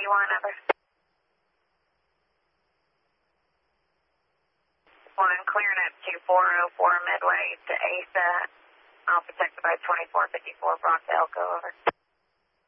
you want, over? One, clearing at 2404 Midway to ASA, protected by 2454 Bronx Elko, over.